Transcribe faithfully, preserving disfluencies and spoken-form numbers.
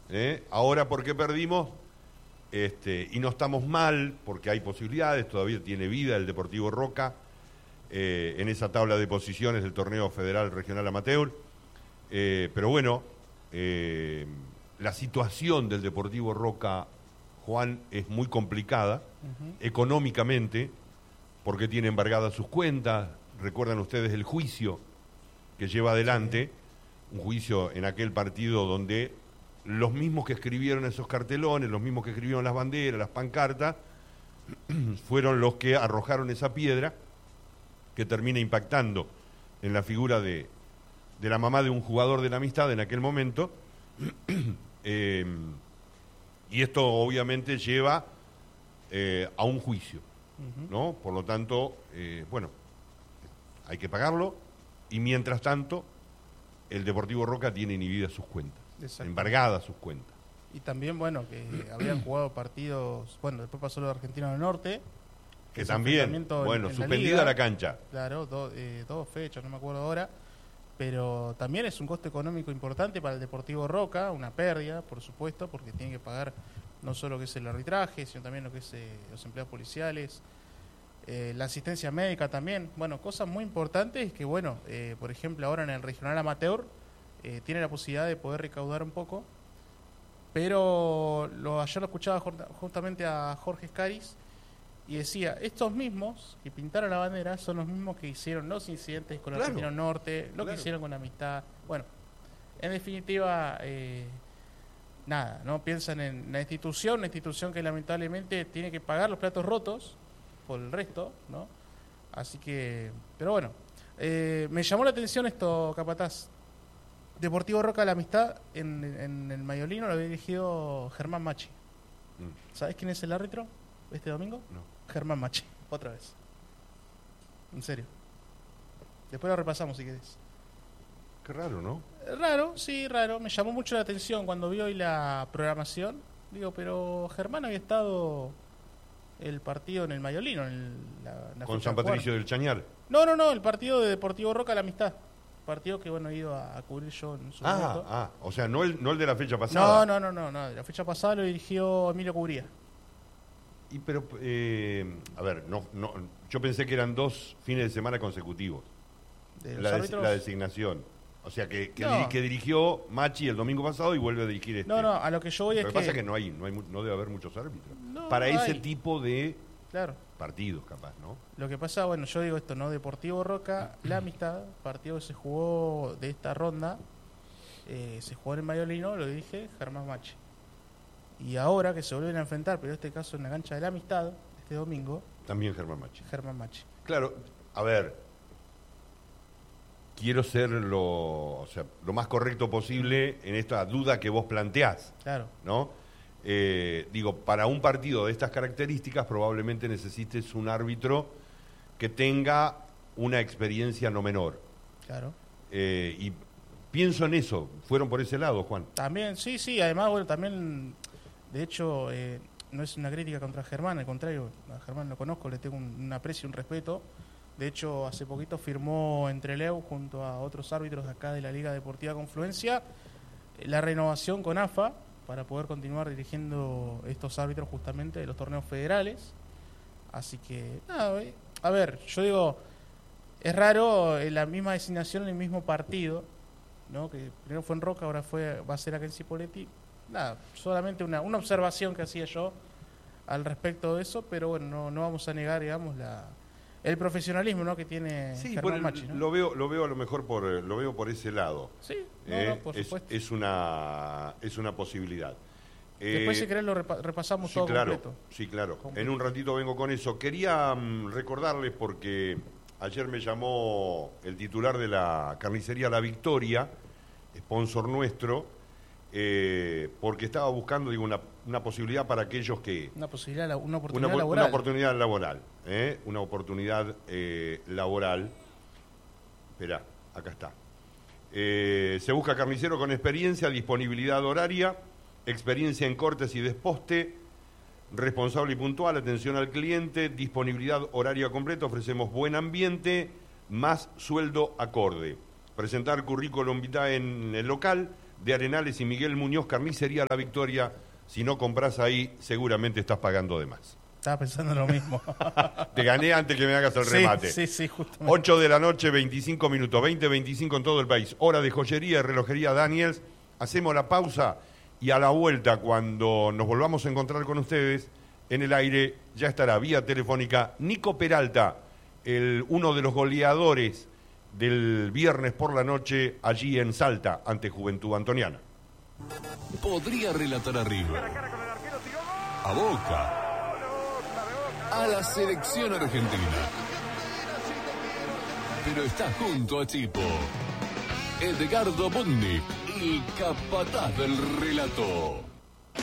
¿eh? Ahora, ¿por qué perdimos? Este, y no estamos mal, porque hay posibilidades, todavía tiene vida el Deportivo Roca eh, en esa tabla de posiciones del torneo federal regional amateur. Eh, pero bueno, eh, la situación del Deportivo Roca, Juan, es muy complicada, uh-huh. económicamente, porque tiene embargadas sus cuentas. Recuerdan ustedes el juicio que lleva adelante, sí. un juicio en aquel partido donde los mismos que escribieron esos cartelones, los mismos que escribieron las banderas, las pancartas, fueron los que arrojaron esa piedra que termina impactando en la figura de, de la mamá de un jugador de la Amistad en aquel momento. eh, y esto obviamente lleva eh, a un juicio, uh-huh. ¿no? Por lo tanto, eh, bueno, hay que pagarlo, y mientras tanto, el Deportivo Roca tiene inhibidas sus cuentas. Embargadas sus cuentas. Y también, bueno, que habían jugado partidos, bueno, después pasó lo de Argentino del Norte. Que también, bueno, en, en suspendida la, la cancha. Claro, do, eh, dos fechas, no me acuerdo ahora. Pero también es un costo económico importante para el Deportivo Roca, una pérdida, por supuesto, porque tiene que pagar no solo lo que es el arbitraje, sino también lo que es eh, los empleados policiales, eh, la asistencia médica también. Bueno, cosas muy importantes que, bueno, eh, por ejemplo, ahora en el regional amateur, Eh, tiene la posibilidad de poder recaudar un poco, pero lo, ayer lo escuchaba justamente a Jorge Escaris y decía, estos mismos que pintaron la bandera son los mismos que hicieron los incidentes con el claro, Argentino Norte, lo claro. que hicieron con la Amistad. Bueno, en definitiva, eh, nada, no piensan en la institución, una institución que lamentablemente tiene que pagar los platos rotos por el resto, ¿no? Así que, pero bueno, eh, me llamó la atención esto, Capataz. Deportivo Roca de la Amistad en, en el Mayolino lo había dirigido Germán Machi. Mm. ¿Sabés quién es el árbitro este domingo? No. Germán Machi, otra vez. En serio. Después lo repasamos si querés. Qué raro, ¿no? Raro, sí, raro. Me llamó mucho la atención cuando vi hoy la programación. Digo, pero Germán había estado el partido en el Mayolino. En el, la, la ¿Con San Patricio del Chañar? No, no, no, el partido de Deportivo Roca de la Amistad. Partido que, bueno, he ido a, a cubrir yo en su ah, momento. Ah, o sea, no el, no el de la fecha pasada. No, no, no, no, no, de la fecha pasada lo dirigió Emilio Cubría. Y pero, eh, a ver, no, no, yo pensé que eran dos fines de semana consecutivos. ¿De la, des, la designación. O sea, que, que, no. diri, que dirigió Machi el domingo pasado y vuelve a dirigir este. No, no, a lo que yo voy lo es que... que... pasa es que no hay, no hay, no debe haber muchos árbitros. No, para no ese hay. tipo de... Claro. partidos, capaz, ¿no? Lo que pasa, bueno, yo digo esto, ¿no? Deportivo Roca, la Amistad, partido que se jugó de esta ronda, eh, se jugó en el Mayolino, lo dije, Germán Machi. Y ahora que se vuelven a enfrentar, pero en este caso en la cancha de la Amistad, este domingo... También Germán Machi. Germán Machi. Claro, a ver, quiero ser lo, o sea, lo más correcto posible en esta duda que vos planteás. Claro. ¿No? Eh, digo, para un partido de estas características probablemente necesites un árbitro que tenga una experiencia no menor. Claro. Eh, y pienso en eso. ¿Fueron por ese lado, Juan? También, sí, sí. Además, bueno, también, de hecho, eh, no es una crítica contra Germán, al contrario, a Germán lo conozco, le tengo un, un aprecio y un respeto. De hecho, hace poquito firmó entre Leu, junto a otros árbitros de acá de la Liga Deportiva Confluencia, la renovación con A F A, para poder continuar dirigiendo estos árbitros justamente de los torneos federales. Así que, nada, a ver, yo digo, es raro la misma designación en el mismo partido, ¿no? Que primero fue en Roca, ahora fue va a ser acá en Cipolletti. Nada, solamente una, una observación que hacía yo al respecto de eso, pero bueno, no, no vamos a negar, digamos, la el profesionalismo, ¿no? que tiene sí, Germán bueno, Machi, ¿no? lo veo lo veo a lo mejor por lo veo por ese lado. Sí, no, eh, no, por es, supuesto. Es una es una posibilidad. Después eh, si querés lo repa repasamos sí, todo claro, completo. Sí, claro. Completo. En un ratito vengo con eso. Quería um, recordarles porque ayer me llamó el titular de la carnicería La Victoria, sponsor nuestro, eh, porque estaba buscando, digo, una, una posibilidad para aquellos que... Una posibilidad, una oportunidad una, laboral. Una oportunidad laboral, ¿eh? Una oportunidad eh, laboral. Esperá, acá está. Eh, se busca carnicero con experiencia, disponibilidad horaria, experiencia en cortes y desposte, responsable y puntual, atención al cliente, disponibilidad horaria completa, ofrecemos buen ambiente, más sueldo acorde. Presentar currículum vitae en el local, de Arenales y Miguel Muñoz, Carnicería La Victoria. Si no compras ahí, seguramente estás pagando de más. Estaba pensando lo mismo. Te gané antes que me hagas el sí, remate. Sí, sí, justamente. ocho de la noche, veinticinco minutos, veinte veinticinco en todo el país. Hora de joyería y relojería Daniels. Hacemos la pausa y a la vuelta, cuando nos volvamos a encontrar con ustedes, en el aire ya estará vía telefónica Nico Peralta, el, uno de los goleadores del viernes por la noche allí en Salta, ante Juventud Antoniana. Podría relatar a River, a Boca, a la selección argentina, pero está junto a Chipo, Edgardo Budnik, el capataz del relato.